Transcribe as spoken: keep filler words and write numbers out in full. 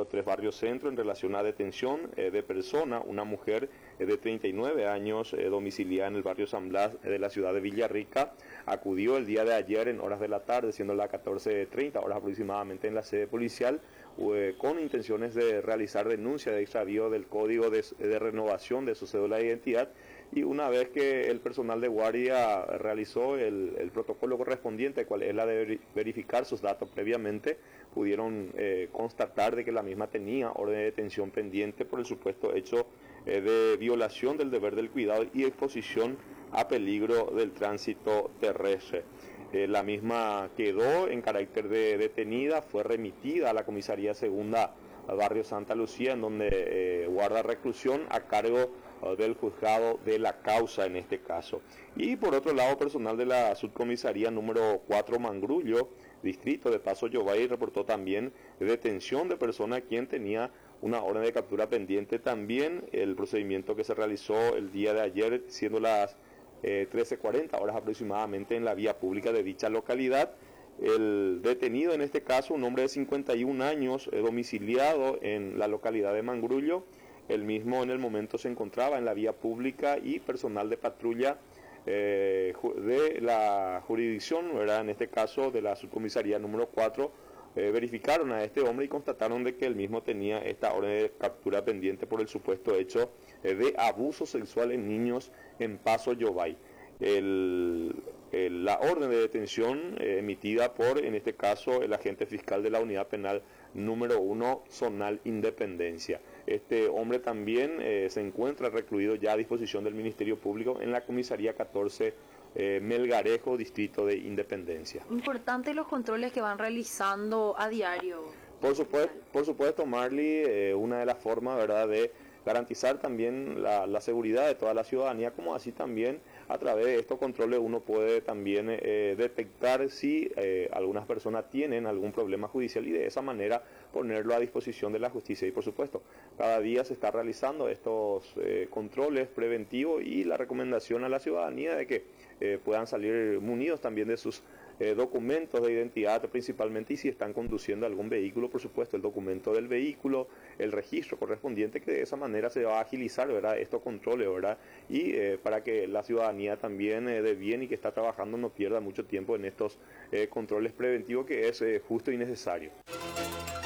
número tres Barrio Centro en relación a detención eh, de persona, una mujer eh, de treinta y nueve años, eh, domiciliada en el barrio San Blas eh, de la ciudad de Villarrica, acudió el día de ayer en horas de la tarde, siendo las catorce treinta horas aproximadamente en la sede policial, eh, con intenciones de realizar denuncia de extravío del código de, de renovación de su cédula de identidad, y una vez que el personal de guardia realizó el, el protocolo correspondiente, cual es la de verificar sus datos previamente, pudieron eh, constatar de que la misma tenía orden de detención pendiente por el supuesto hecho eh, de violación del deber del cuidado y exposición a peligro del tránsito terrestre. Eh, la misma quedó en carácter de detenida, fue remitida a la comisaría segunda al barrio Santa Lucía, en donde eh, guarda reclusión a cargo uh, del juzgado de la causa en este caso. Y por otro lado, personal de la subcomisaría número cuatro Mangrullo, distrito de Paso Yobay, reportó también detención de persona quien tenía una orden de captura pendiente. También el procedimiento que se realizó el día de ayer, siendo las eh, trece cuarenta horas aproximadamente en la vía pública de dicha localidad. El detenido en este caso, un hombre de cincuenta y un años, eh, domiciliado en la localidad de Mangrullo. El mismo en el momento se encontraba en la vía pública y personal de patrulla eh, de la jurisdicción, ¿verdad? En este caso de la subcomisaría número cuatro, eh, verificaron a este hombre y constataron de que el mismo tenía esta orden de captura pendiente por el supuesto hecho eh, de abuso sexual en niños en Paso Yobay. El, el, la orden de detención eh, emitida por, en este caso, el agente fiscal de la unidad penal número uno, Zonal Independencia. Este hombre también eh, se encuentra recluido ya a disposición del Ministerio Público en la comisaría catorce eh, Melgarejo, distrito de Independencia. Importante los controles que van realizando a diario. Por supuesto, por supuesto Marley, eh, una de las formas, ¿verdad?, de garantizar también la, la seguridad de toda la ciudadanía, como así también a través de estos controles uno puede también eh, detectar si eh, algunas personas tienen algún problema judicial y de esa manera ponerlo a disposición de la justicia. Y por supuesto, cada día se está realizando estos eh, controles preventivos y la recomendación a la ciudadanía de que eh, puedan salir munidos también de sus eh, documentos de identidad principalmente, y si están conduciendo algún vehículo, por supuesto, el documento del vehículo, el registro correspondiente, que de esa manera se va a agilizar, ¿verdad?, estos controles, ¿verdad?, y eh, para que la ciudadanía también eh, de bien y que está trabajando no pierda mucho tiempo en estos eh, controles preventivos, que es eh, justo y necesario.